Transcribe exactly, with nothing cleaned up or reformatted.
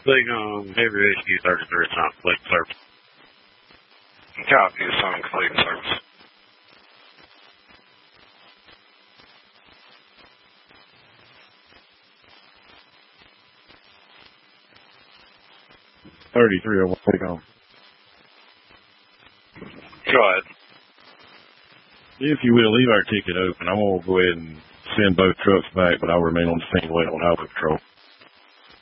Click on Heavy Rescue thirty-three, it's not complete service. Copy, it's on complete service. thirty-three, I want to take on. Go ahead. If you will, leave our ticket open. I'm going to go ahead and send both trucks back, but I'll remain on the scene waiting on highway patrol.